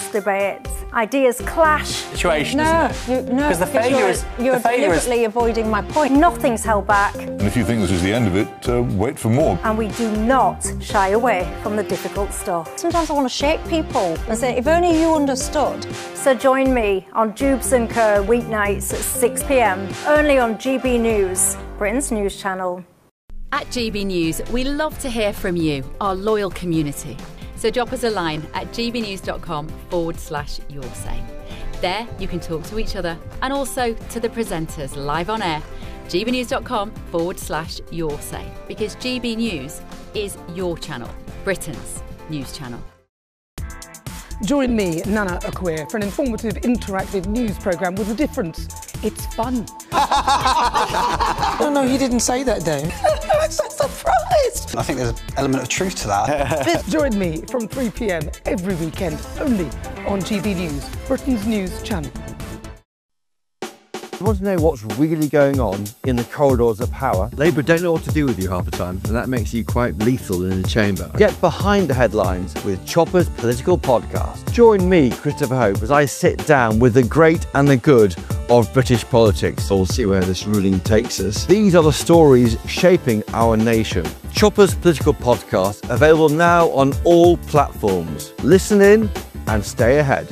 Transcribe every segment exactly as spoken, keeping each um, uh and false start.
debate. Ideas clash. Situation, no, isn't it? You, no, because the failure you're, is you're the failure deliberately is... avoiding my point. Nothing's held back. And if you think this is the end of it, uh, wait for more. And we do not shy away from the difficult stuff. Sometimes I want to shake people and say, if only you understood. So join me on Jubes and Kerr weeknights at six p m, only on G B News, Britain's news channel. At G B News, we love to hear from you, our loyal community. So drop us a line at gbnews.com forward slash your say. There you can talk to each other and also to the presenters live on air. gbnews.com forward slash your say. Because G B News is your channel, Britain's news channel. Join me, Nana Akua, for an informative, interactive news programme with a difference. It's fun. No, no, he didn't say that, Dave. I'm so surprised. I think there's an element of truth to that. Join me from three p m every weekend, only on G B News, Britain's news channel. You want to know what's really going on in the corridors of power? Labour don't know what to do with you half the time, and that makes you quite lethal in the chamber. Get behind the headlines with Chopper's Political Podcast. Join me, Christopher Hope, as I sit down with the great and the good of British politics. We'll see where this ruling takes us. These are the stories shaping our nation. Chopper's Political Podcast, available now on all platforms. Listen in and stay ahead.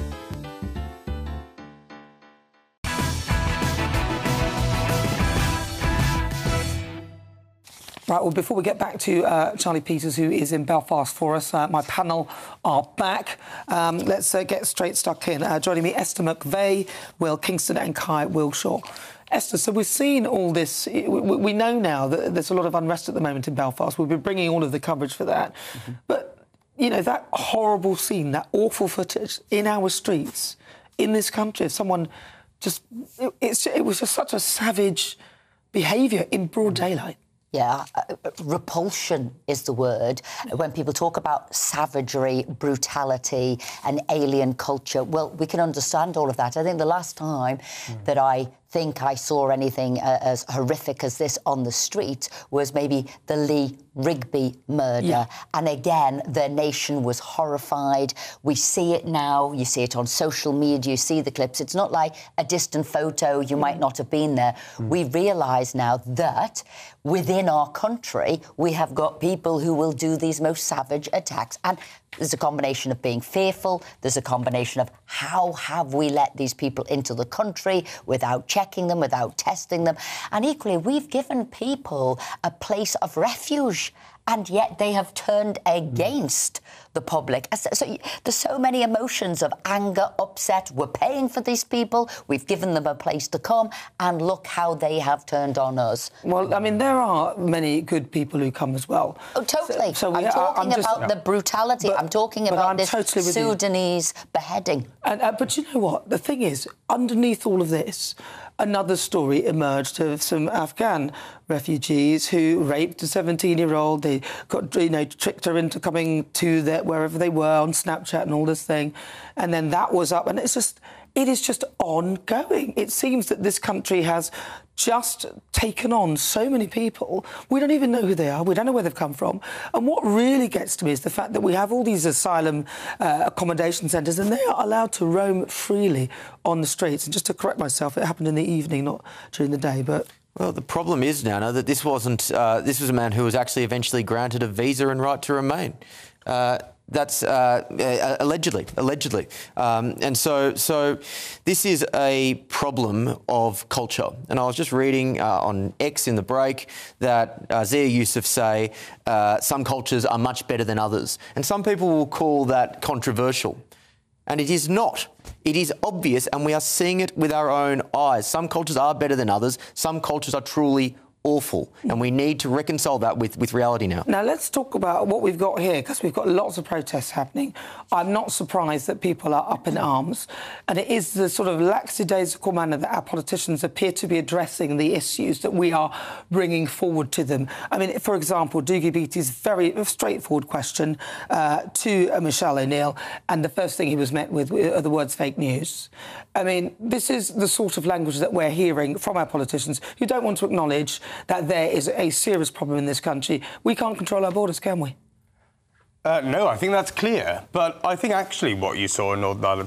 Right, well, before we get back to uh, Charlie Peters, who is in Belfast for us, uh, my panel are back. Um, let's uh, get straight stuck in. Uh, joining me, Esther McVeigh, Will Kingston and Kai Wilshaw. Esther, so we've seen all this. We, we know now that there's a lot of unrest at the moment in Belfast. We've been bringing all of the coverage for that. Mm-hmm. But, you know, that horrible scene, that awful footage in our streets, in this country, of someone just... It, it's, it was just such a savage behaviour in broad daylight. Yeah, uh, repulsion is the word. When people talk about savagery, brutality and alien culture, well, we can understand all of that. I think the last time mm. that I think I saw anything uh, as horrific as this on the street was maybe the Lee Rigby murder. Yeah. And again, the nation was horrified. We see it now. You see it on social media. You see the clips. It's not like a distant photo. You mm. might not have been there. Mm. We realise now that within our country, we have got people who will do these most savage attacks. And there's a combination of being fearful. There's a combination of how have we let these people into the country without checking them, without testing them. And equally, we've given people a place of refuge, and yet they have turned against the public. So there's so many emotions of anger, upset. We're paying for these people. We've given them a place to come, and look how they have turned on us. Well, I mean, there are many good people who come as well. Oh, totally. So, so we, I'm talking I'm just, about no. the brutality. But, I'm talking about I'm this totally Sudanese beheading. And, uh, but you know what? The thing is, underneath all of this, another story emerged of some Afghan refugees who raped a seventeen-year-old. They got, you know, tricked her into coming to their, wherever they were on Snapchat and all this thing. And then that was up. And it's just, it is just ongoing. It seems that this country has just taken on so many people. We don't even know who they are. We don't know where they've come from. And what really gets to me is the fact that we have all these asylum uh, accommodation centres, and they are allowed to roam freely on the streets. And just to correct myself, it happened in the evening, not during the day, but... Well, the problem is, Nana, that this wasn't... Uh, this was a man who was actually eventually granted a visa and right to remain. Uh, That's uh, allegedly, allegedly. Um, and so so this is a problem of culture. And I was just reading uh, on X in the break that uh, Zia Yusuf say uh, some cultures are much better than others. And some people will call that controversial. And it is not. It is obvious, and we are seeing it with our own eyes. Some cultures are better than others. Some cultures are truly awful, and we need to reconcile that with, with reality now. Now, let's talk about what we've got here, because we've got lots of protests happening. I'm not surprised that people are up in arms, and it is the sort of lackadaisical manner that our politicians appear to be addressing the issues that we are bringing forward to them. I mean, for example, Dougie Beattie's very straightforward question uh, to uh, Michelle O'Neill, and the first thing he was met with are the words fake news. I mean, this is the sort of language that we're hearing from our politicians who don't want to acknowledge that there is a serious problem in this country. We can't control our borders, can we? Uh, no, I think that's clear. But I think actually what you saw in Northern Ireland